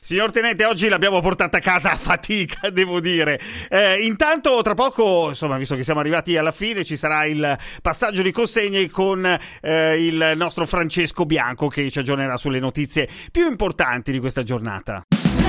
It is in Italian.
Signor Tenente, oggi l'abbiamo portata a casa a fatica, devo dire. Intanto, tra poco, insomma, visto che siamo arrivati alla fine, ci sarà il passaggio di consegne con il nostro Francesco Bianco, che ci aggiornerà sulle notizie più importanti di questa giornata.